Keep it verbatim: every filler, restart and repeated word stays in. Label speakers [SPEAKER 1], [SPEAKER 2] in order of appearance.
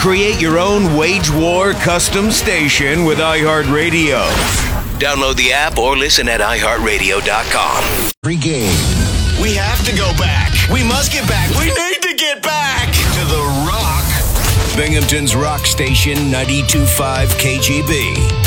[SPEAKER 1] Create your own Wage War custom station with iHeartRadio. Download the app or listen at i heart radio dot com.
[SPEAKER 2] Pre-game.
[SPEAKER 3] We have to go back. We must get back. We need to get back to The Rock.
[SPEAKER 1] Binghamton's Rock Station ninety-two point five K G B.